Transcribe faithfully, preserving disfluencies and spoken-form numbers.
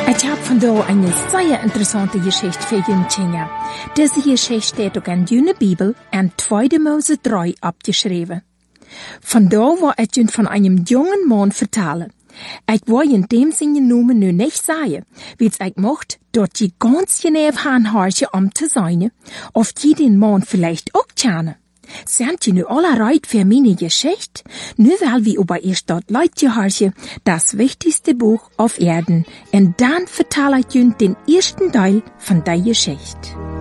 Ich habe von da eine sehr interessante Geschichte für Jünglinge. Diese Geschichte steht auch in der Bibel, in zweiter Mose drei abgeschrieben. Von da war ich von einem jungen Mann vertellen. Ich wollte in dem Sinne Namen nur nicht sagen, wie es ich mocht, dort die ganz genau anhorchen, um zu sein, ob die den Mann vielleicht auch kennen. Sind die nu alle reit für meine Geschichte? Nur weil wir über ihr dort Leute horchen, das wichtigste Buch auf Erden. Und dann vertelle ich Ihnen den ersten Teil von der Geschichte.